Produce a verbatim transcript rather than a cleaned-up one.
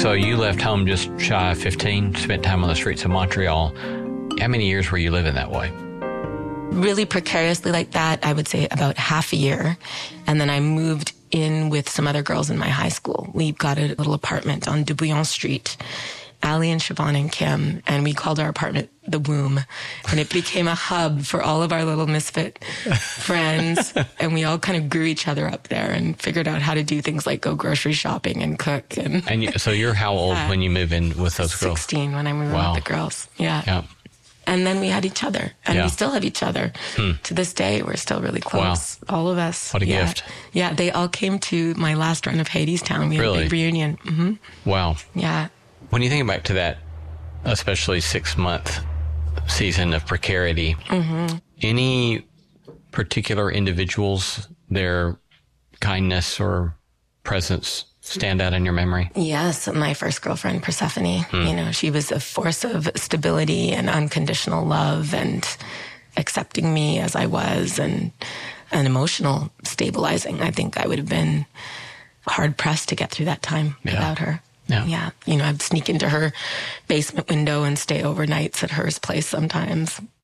So you left home just shy of fifteen, spent time on the streets of Montreal. How many years were you living that way? Really precariously like that, I would say about half a year. And then I moved in with some other girls in my high school. We got a little apartment on Dubouillon Street, Allie and Siobhan and Kim, and we called our apartment The Womb. And it became a hub for all of our little misfit friends. And we all kind of grew each other up there and figured out how to do things like go grocery shopping and cook. And, and you, so you're how old uh, when you move in with those girls? sixteen when I moved wow. in with the girls. Yeah. yeah. And then we had each other, and yeah. we still have each other. Hmm. To this day, we're still really close, wow. all of us. What a yeah. gift. Yeah, they all came to my last run of Hadestown. We had really? a big reunion. Mm-hmm. Wow. Yeah. When you think back to that, especially six-month season of precarity, mm-hmm. any particular individuals, their kindness or presence stand out in your memory? Yes, my first girlfriend, Persephone. Hmm. You know, she was a force of stability and unconditional love and accepting me as I was and an emotional stabilizing. I think I would have been hard-pressed to get through that time yeah. without her. Yeah. yeah. You know, I'd sneak into her basement window and stay overnights at her place sometimes.